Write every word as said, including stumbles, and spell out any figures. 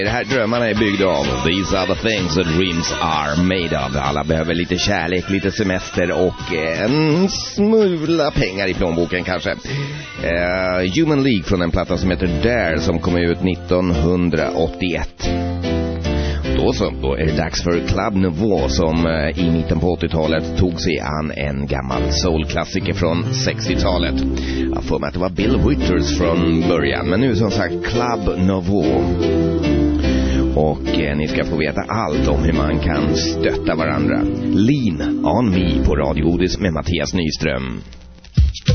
Det här drömmarna är byggda av. These are the things that dreams are made of. Alla behöver lite kärlek, lite semester och en smula pengar i plånboken kanske. Uh, Human League från en platta som heter Dare som kom ut nittonhundraåttioett. Då så, då är det dags för Club Nouveau som uh, i mitten på åttiotalet tog sig an en gammal soulklassiker från sextiotalet. Jag får mig att det var Bill Withers från början, men nu som sagt Club Nouveau. Och eh, ni ska få veta allt om hur man kan stötta varandra. Lean on me på Radio Odis med Mattias Nyström.